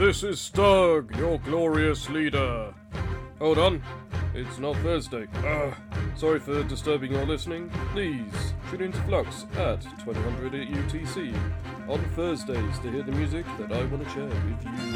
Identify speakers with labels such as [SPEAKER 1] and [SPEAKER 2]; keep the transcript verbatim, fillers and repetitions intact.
[SPEAKER 1] This is Stug, your glorious leader. Hold on, it's not Thursday. Uh, sorry for disturbing your listening. Please tune into Flux at twenty hundred at U T C on Thursdays to hear the music that I want to share with you.